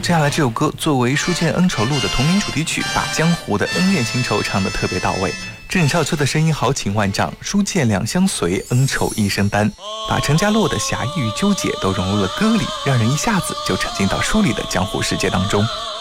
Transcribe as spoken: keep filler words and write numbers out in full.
接下来这首歌作为《书剑恩仇录》的同名主题曲，把江湖的恩怨情仇唱得特别到位。郑少秋的声音豪情万丈，书剑两相随，恩仇一生担，把陈家洛的侠义与纠结都融入了歌里，让人一下子就沉浸到书里的江湖世界当中。